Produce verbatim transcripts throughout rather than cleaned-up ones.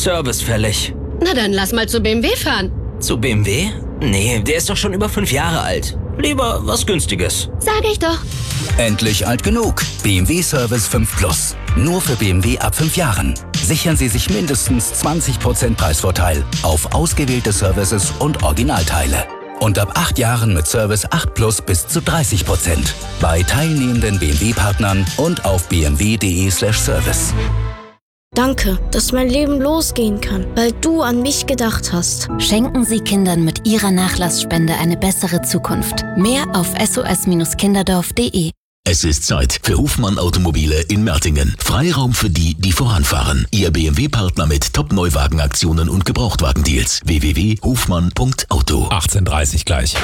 Service fällig. Na dann lass mal zu B M W fahren. Zu B M W? Nee, der ist doch schon über fünf Jahre alt. Lieber was Günstiges. Sag ich doch. Endlich alt genug. B M W Service fünf Plus. Nur für B M W ab fünf Jahren. Sichern Sie sich mindestens zwanzig Prozent Preisvorteil auf ausgewählte Services und Originalteile. Und ab acht Jahren mit Service acht Plus bis zu dreißig Prozent. Bei teilnehmenden B M W-Partnern und auf b m w punkt d e slash service. Danke, dass mein Leben losgehen kann, weil du an mich gedacht hast. Schenken Sie Kindern mit Ihrer Nachlassspende eine bessere Zukunft. Mehr auf s o s kinderdorf punkt d e. Es ist Zeit für Hofmann Automobile in Mertingen. Freiraum für die, die voranfahren. Ihr B M W-Partner mit Top-Neuwagenaktionen und Gebrauchtwagendeals. w w w punkt hofmann punkt auto. achtzehn Uhr dreißig gleich.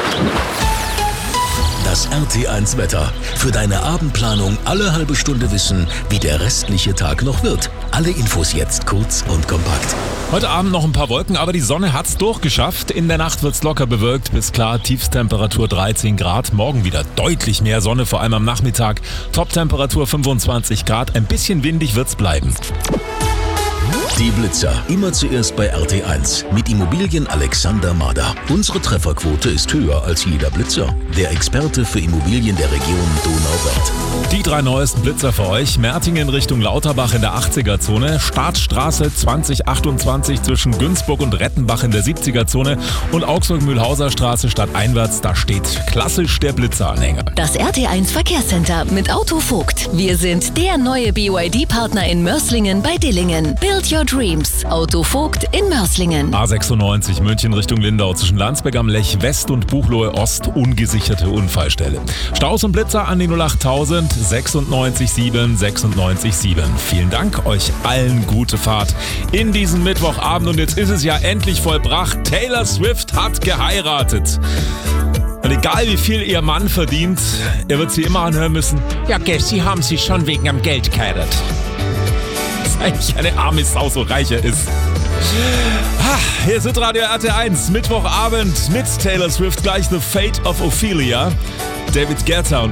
Das R T eins Wetter. Für deine Abendplanung alle halbe Stunde wissen, wie der restliche Tag noch wird. Alle Infos jetzt kurz und kompakt. Heute Abend noch ein paar Wolken, aber die Sonne hat's durchgeschafft. In der Nacht wird's locker bewölkt bis klar. Tiefstemperatur dreizehn Grad. Morgen wieder deutlich mehr Sonne, vor allem am Nachmittag. Toptemperatur fünfundzwanzig Grad. Ein bisschen windig wird's bleiben. Die Blitzer. Immer zuerst bei R T eins. Mit Immobilien Alexander Mader. Unsere Trefferquote ist höher als jeder Blitzer. Der Experte für Immobilien der Region Donauwörth. Die drei neuesten Blitzer für euch. Mertingen Richtung Lauterbach in der achtziger-Zone. Staatsstraße zwanzig achtundzwanzig zwischen Günzburg und Rettenbach in der siebziger-Zone. Und Augsburg-Mühlhauser Straße stadteinwärts. Da steht klassisch der Blitzeranhänger. Das R T eins Verkehrscenter mit Auto Vogt. Wir sind der neue B Y D-Partner in Mörs-Lingen bei Dillingen. Build your Dreams. Auto Vogt in Mörs-Lingen. A sechsundneunzig München Richtung Lindau zwischen Landsberg am Lech West und Buchloe Ost ungesicherte Unfallstelle. Staus und Blitzer an die null achttausend sechsundneunzig sieben sechsundneunzig sieben. Vielen Dank, euch allen gute Fahrt in diesen Mittwochabend. Und jetzt ist es ja endlich vollbracht. Taylor Swift hat geheiratet. Und egal wie viel ihr Mann verdient, er wird sie immer anhören müssen. Ja, gell, sie haben sie schon wegen am Geld geheiratet. Eigentlich eine arme Sau, so reich er ist. Hier ist Radio R T eins, Mittwochabend mit Taylor Swift, gleich The Fate of Ophelia, David Guetta und